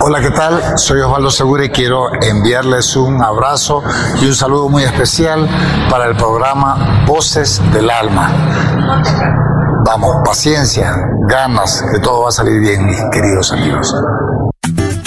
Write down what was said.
Hola, ¿qué tal? Soy Osvaldo Segura y quiero enviarles un abrazo y un saludo muy especial para el programa Voces del Alma. Vamos, paciencia, ganas, que todo va a salir bien, mis queridos amigos.